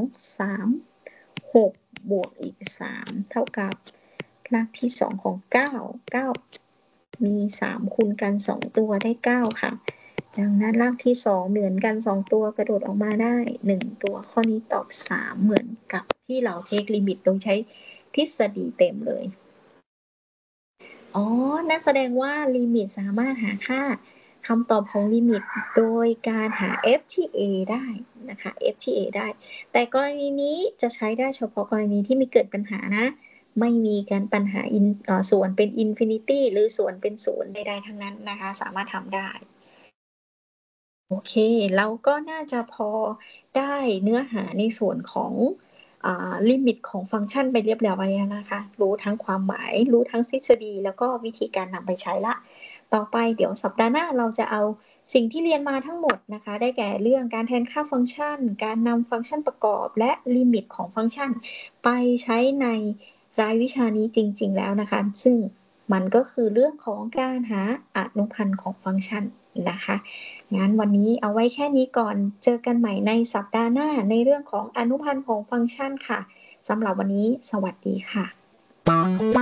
3 6บวกอีก3เท่ากับรากที่2ของ9มี3คูณกัน2ตัวได้9ค่ะดังนั้นรากที่2เหมือนกัน2ตัวกระโดดออกมาได้1ตัวข้อนี้ตอบ3เหมือนกับที่เราเทคลิมิตโดยใช้ทฤษฎีเต็มเลยนั่นแสดงว่าลิมิตสามารถหาค่าคำตอบของลิมิตโดยการหา FTA ได้นะคะ FTA ได้แต่กรณีนี้จะใช้ได้เฉพาะกรณีที่มีเกิดปัญหานะไม่มีการปัญหาส่วนเป็น infinity หรือส่วนเป็น0ใดๆทั้งนั้นนะคะสามารถทำได้โอเคเราก็น่าจะพอได้เนื้อหาในส่วนของลิมิตของฟังก์ชันไปเรียบร้อยแล้วนะคะรู้ทั้งความหมายรู้ทั้งทฤษฎีแล้วก็วิธีการนำไปใช้ละต่อไปเดี๋ยวสัปดาห์หน้าเราจะเอาสิ่งที่เรียนมาทั้งหมดนะคะได้แก่เรื่องการแทนค่าฟังก์ชันการนำฟังก์ชันประกอบและลิมิตของฟังก์ชันไปใช้ในรายวิชานี้จริงๆแล้วนะคะซึ่งมันก็คือเรื่องของการหาอนุพันธ์ของฟังก์ชันนะคะงั้นวันนี้เอาไว้แค่นี้ก่อนเจอกันใหม่ในสัปดาห์หน้าในเรื่องของอนุพันธ์ของฟังก์ชันค่ะสำหรับวันนี้สวัสดีค่ะ